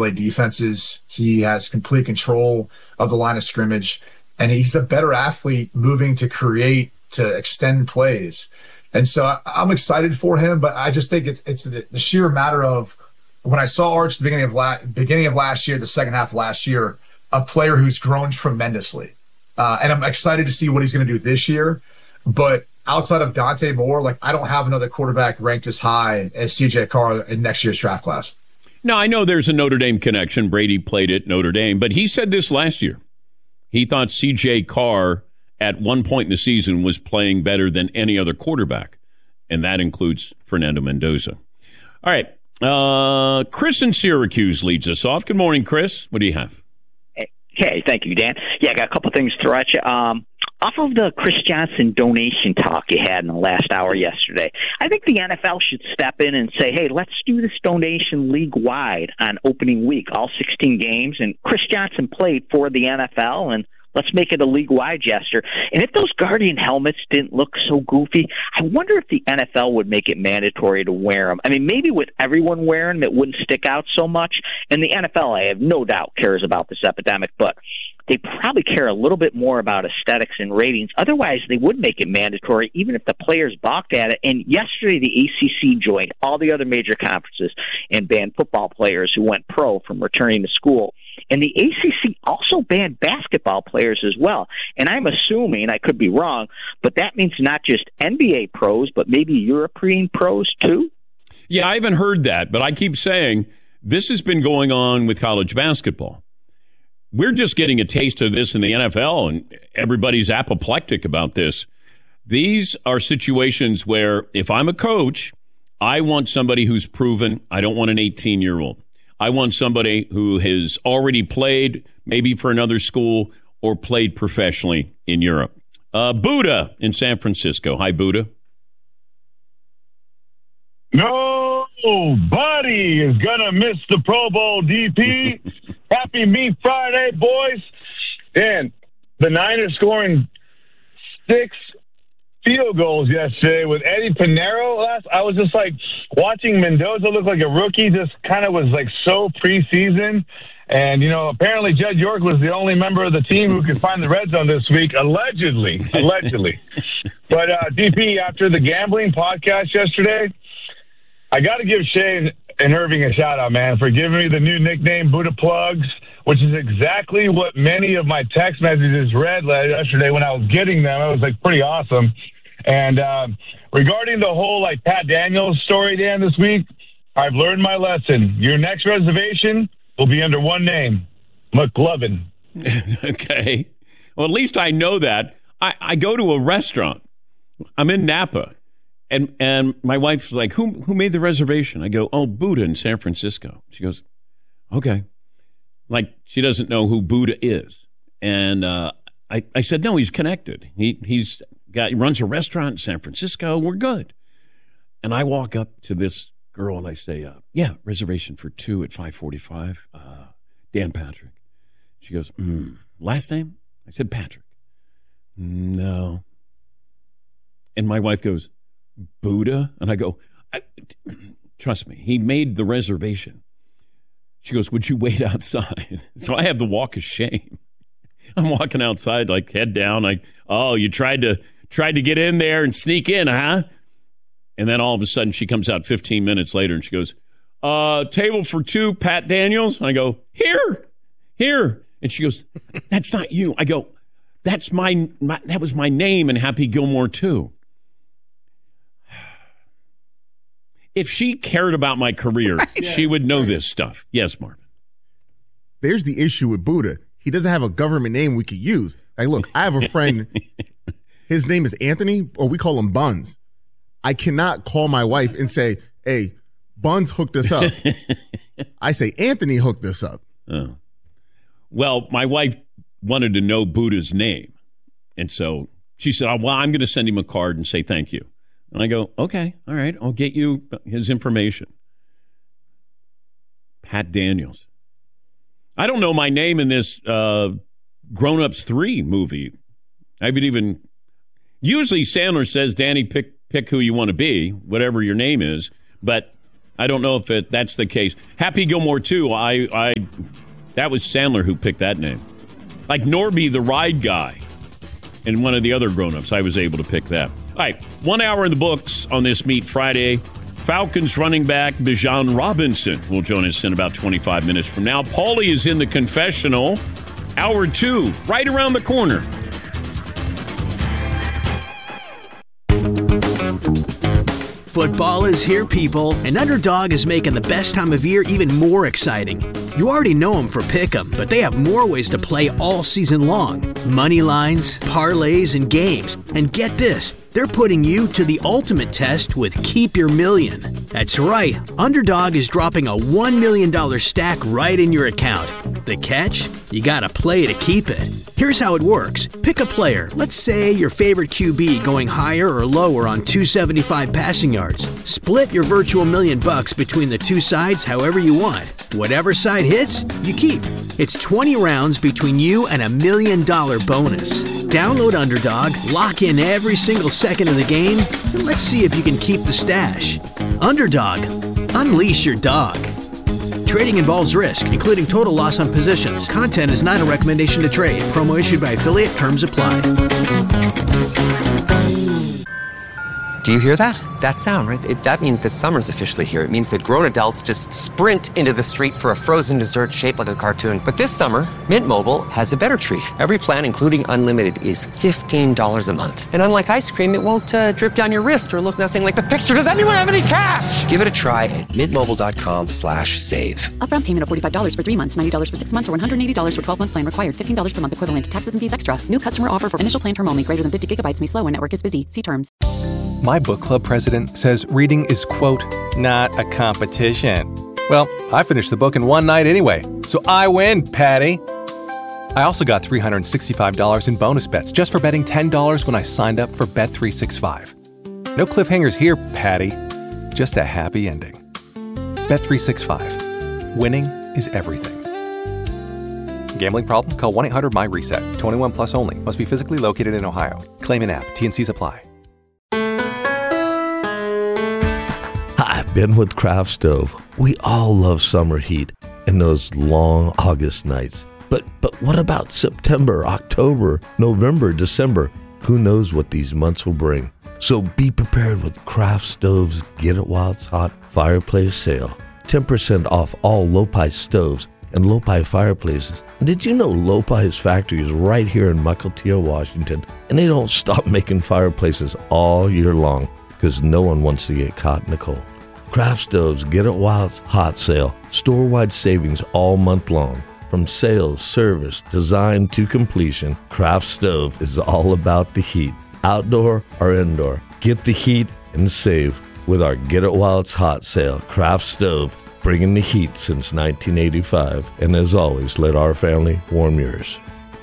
manipulate defenses. He has complete control of the line of scrimmage, and he's a better athlete moving to create, to extend plays. And so I'm excited for him, but I just think it's the sheer matter of when I saw Arch at the beginning of last year, the second half of last year, a player who's grown tremendously. And I'm excited to see what he's going to do this year. But outside of Dante Moore, I don't have another quarterback ranked as high as CJ Carr in next year's draft class. Now, I know there's a Notre Dame connection. Brady played at Notre Dame, but he said this last year. He thought CJ Carr at one point in the season was playing better than any other quarterback, and that includes Fernando Mendoza. All right. Chris in Syracuse leads us off. Good morning, Chris. What do you have? Okay, thank you, Dan. Yeah, I got a couple things to throw at you. Off of the Chris Johnson donation talk you had in the last hour yesterday, I think the NFL should step in and say, hey, let's do this donation league-wide on opening week, all 16 games. And Chris Johnson played for the NFL, and let's make it a league-wide gesture. And if those Guardian helmets didn't look so goofy, I wonder if the NFL would make it mandatory to wear them. I mean, maybe with everyone wearing them, it wouldn't stick out so much. And the NFL, I have no doubt, cares about this epidemic, but they probably care a little bit more about aesthetics and ratings. Otherwise, they would make it mandatory, even if the players balked at it. And yesterday, the ACC joined all the other major conferences and banned football players who went pro from returning to school. And the ACC also banned basketball players as well. And I'm assuming, I could be wrong, but that means not just NBA pros, but maybe European pros too? Yeah, I haven't heard that, but I keep saying this has been going on with college basketball. We're just getting a taste of this in the NFL, and everybody's apoplectic about this. These are situations where if I'm a coach, I want somebody who's proven. I don't want an 18-year-old. I want somebody who has already played, maybe for another school, or played professionally in Europe. Buddha in San Francisco. Hi, Buddha. Nobody is going to miss the Pro Bowl, DP. Happy Meat Friday, boys. And the Niners scoring 6 field goals yesterday with Eddie Pinheiro. I was just watching Mendoza look like a rookie, just kind of was so preseason. And, apparently Jed York was the only member of the team who could find the red zone this week, allegedly. But, DP, after the gambling podcast yesterday, I got to give Shane and Irving a shout-out, man, for giving me the new nickname, Buddha Plugs, which is exactly what many of my text messages read yesterday when I was getting them. It was, pretty awesome. And regarding the whole, Pat Daniels story, Dan, this week, I've learned my lesson. Your next reservation will be under one name, McLovin. Okay. Well, at least I know that. I go to a restaurant. I'm in Napa. And my wife's like, who made the reservation? I go, oh, Buddha in San Francisco. She goes, okay. She doesn't know who Buddha is. And I said, no, he's connected. He runs a restaurant in San Francisco. We're good. And I walk up to this girl and I say, yeah, reservation for 2 at 5:45. Dan Patrick. She goes, last name? I said, Patrick. No. And my wife goes, Buddha? And I go, trust me, he made the reservation. She goes, would you wait outside? So I have the walk of shame. I'm walking outside, head down, you tried to get in there and sneak in, huh? And then all of a sudden she comes out 15 minutes later and she goes, table for 2, Pat Daniels. And I go, here. And she goes, that's not you. I go, that was my name in Happy Gilmore 2. If she cared about my career, she would know this stuff. Yes, Marvin. There's the issue with Buddha. He doesn't have a government name we could use. Look, I have a friend. His name is Anthony, or we call him Buns. I cannot call my wife and say, hey, Buns hooked us up. I say, Anthony hooked us up. Oh. Well, my wife wanted to know Buddha's name. And so she said, I'm going to send him a card and say thank you. And I go, okay, all right, I'll get you his information. Pat Daniels. I don't know my name in this Grown Ups 3 movie. I haven't even... Usually Sandler says, Danny, pick who you want to be, whatever your name is. But I don't know if that's the case. Happy Gilmore, too. That was Sandler who picked that name. Like Norby, the ride guy, and one of the other grown-ups. I was able to pick that. All right, 1 hour in the books on this Meat Friday. Falcons running back Bijan Robinson will join us in about 25 minutes from now. Paulie is in the confessional. Hour 2, right around the corner. Football is here, people, and Underdog is making the best time of year even more exciting. You already know them for Pick'em, but they have more ways to play all season long. Money lines, parlays, and games. And get this, they're putting you to the ultimate test with Keep Your Million. That's right, Underdog is dropping a $1 million stack right in your account. The catch? You gotta play to keep it. Here's how it works. Pick a player, let's say your favorite QB going higher or lower on 275 passing yards. Split your virtual $1 million between the two sides however you want. Whatever side hits, you keep. It's 20 rounds between you and $1 million bonus. Download Underdog, lock in every single second of the game, and let's see if you can keep the stash. Underdog, unleash your dog. Trading involves risk, including total loss on positions. Content is not a recommendation to trade. Promo issued by affiliate. Terms apply. Do you hear that? That sound, right? That means that summer's officially here. It means that grown adults just sprint into the street for a frozen dessert shaped like a cartoon. But this summer, Mint Mobile has a better treat. Every plan, including unlimited, is $15 a month. And unlike ice cream, it won't drip down your wrist or look nothing like the picture. Does anyone have any cash? Give it a try at mintmobile.com/save. Upfront payment of $45 for 3 months, $90 for 6 months, or $180 for 12-month plan required. $15 per month equivalent. Taxes and fees extra. New customer offer for initial plan term only. Greater than 50 gigabytes may slow when network is busy. See terms. My book club president says reading is, quote, not a competition. Well, I finished the book in one night anyway, so I win, Patty. I also got $365 in bonus bets just for betting $10 when I signed up for Bet365. No cliffhangers here, Patty. Just a happy ending. Bet365. Winning is everything. Gambling problem? Call 1-800-MY-RESET. 21 plus only. Must be physically located in Ohio. Claim in app. T&Cs apply. Ben with Craft Stove. We all love summer heat and those long August nights. But what about September, October, November, December? Who knows what these months will bring? So be prepared with Craft Stove's Get It While It's Hot fireplace sale. 10% off all Lopi stoves and Lopi fireplaces. And did you know Lopi's factory is right here in Mukilteo, Washington, and they don't stop making fireplaces all year long because no one wants to get caught in the cold. Craft Stove's Get It While It's Hot sale. Store-wide savings all month long. From sales, service, design to completion, Craft Stove is all about the heat. Outdoor or indoor, get the heat and save with our Get It While It's Hot sale. Craft Stove, bringing the heat since 1985. And as always, let our family warm yours.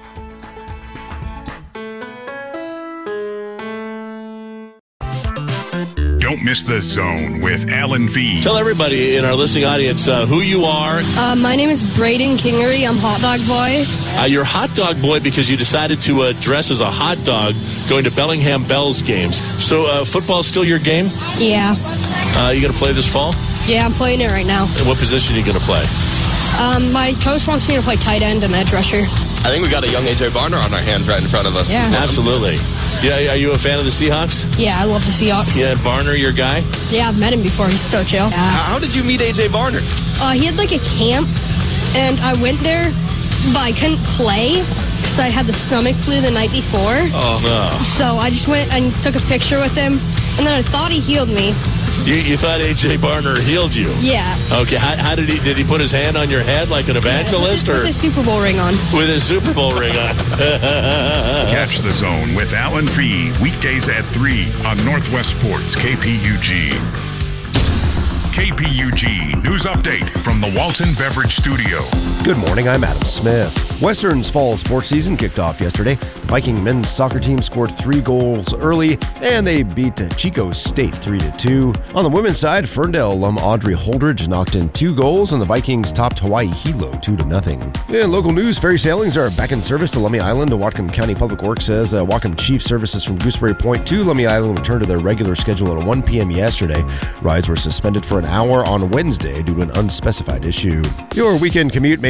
Don't miss The Zone with Alan V. Tell everybody in our listening audience who you are. My name is Braden Kingery. I'm Hot Dog Boy. You're Hot Dog Boy because you decided to dress as a hot dog going to Bellingham Bells games. So football's still your game? Yeah. You going to play this fall? Yeah, I'm playing it right now. And what position are you going to play? My coach wants me to play tight end and edge rusher. I think we got a young A.J. Barner on our hands right in front of us. Yeah. Absolutely. Yeah, are you a fan of the Seahawks? Yeah, I love the Seahawks. Yeah, Barner, your guy? Yeah, I've met him before. He's so chill. Yeah. How did you meet A.J. Barner? He had like a camp, and I went there, but I couldn't play because I had the stomach flu the night before. Oh, no. So I just went and took a picture with him, and then I thought he healed me. You thought A.J. Barner healed you? Yeah. Okay, how did he put his hand on your head like an evangelist? With a Super Bowl ring on. With his Super Bowl ring on. Catch The Zone with Alan V. Weekdays at 3 on Northwest Sports, KPUG. KPUG News Update from the Walton Beverage Studio. Good morning, I'm Adam Smith. Western's fall sports season kicked off yesterday. Viking men's soccer team scored 3 goals early, and they beat Chico State 3-2. On the women's side, Ferndale alum Audrey Holdridge knocked in 2 goals, and the Vikings topped Hawaii Hilo 2-0. In local news, ferry sailings are back in service to Lummi Island. Whatcom County Public Works says Whatcom Chief services from Gooseberry Point to Lummi Island returned to their regular schedule at 1 p.m. yesterday. Rides were suspended for an hour on Wednesday due to an unspecified issue. Your weekend commute may